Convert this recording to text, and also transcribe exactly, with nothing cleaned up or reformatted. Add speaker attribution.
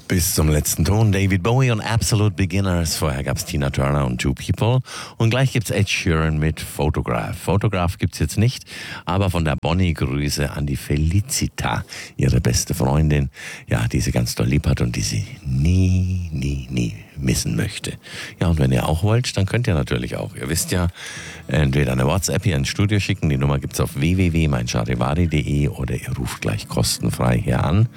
Speaker 1: Bis zum letzten Ton David Bowie und Absolute Beginners. Vorher gab es Tina Turner und Two People. Und gleich gibt es Ed Sheeran mit Photograph. Photograph gibt es jetzt nicht, aber von der Bonnie Grüße an die Felicita, ihre beste Freundin, ja, die sie ganz doll lieb hat und die sie nie, nie, nie missen möchte. Ja, und wenn ihr auch wollt, dann könnt ihr natürlich auch. Ihr wisst ja, entweder eine WhatsApp hier ins Studio schicken, die Nummer gibt es auf w w w punkt mein charivari punkt de oder ihr ruft gleich kostenfrei hier an.